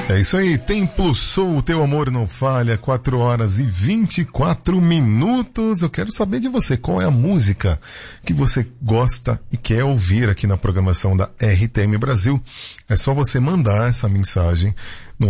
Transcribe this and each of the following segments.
É isso aí, Templo Soul, teu amor não falha, 4 horas e 24 minutos. Eu quero saber de você, qual é a música que você gosta e quer ouvir aqui na programação da RTM Brasil. É só você mandar essa mensagem no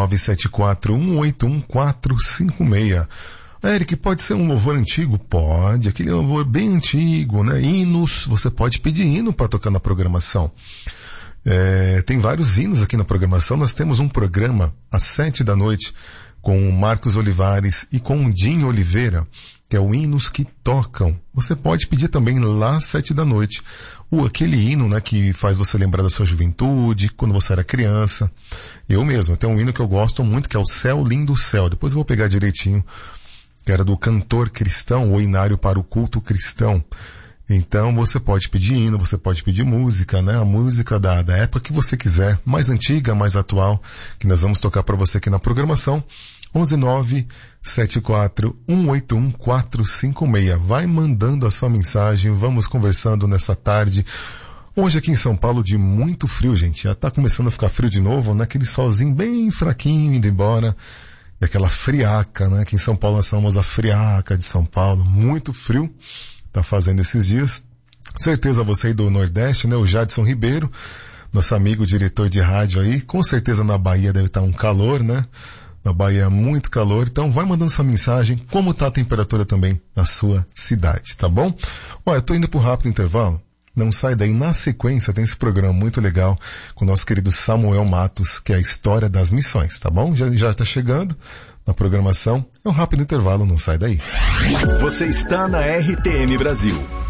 11974181456. Eric, pode ser um louvor antigo? Pode, aquele louvor bem antigo, né? Hinos, você pode pedir hino para tocar na programação. Tem vários hinos aqui na programação. Nós temos um programa às 7 da noite com o Marcos Olivares e com o Dinho Oliveira, que é o Hinos que Tocam. Você pode pedir também lá às 7 da noite aquele hino, né, que faz você lembrar da sua juventude, quando você era criança. Eu mesmo, tem um hino que eu gosto muito, que é o Céu Lindo Céu. Depois eu vou pegar direitinho, que era do cantor cristão, o Hinário para o Culto Cristão. Então você pode pedir hino, você pode pedir música, né? A música da época que você quiser, mais antiga, mais atual, que nós vamos tocar para você aqui na programação. 11974181456. Vai mandando a sua mensagem, vamos conversando nessa tarde. Hoje aqui em São Paulo de muito frio, gente. Já tá começando a ficar frio de novo, né? Aquele solzinho bem fraquinho indo embora. E aquela friaca, né? Aqui em São Paulo nós somos a friaca de São Paulo. Muito frio tá fazendo esses dias. Certeza você aí do Nordeste, né? O Jadson Ribeiro, nosso amigo diretor de rádio aí. Com certeza na Bahia deve estar um calor, né? Na Bahia muito calor. Então vai mandando sua mensagem. Como tá a temperatura também na sua cidade, tá bom? Olha, eu tô indo pro rápido intervalo. Não sai daí. Na sequência tem esse programa muito legal com o nosso querido Samuel Matos, que é a história das missões, tá bom? Já está chegando na programação. É um rápido intervalo, não sai daí. Você está na RTM Brasil.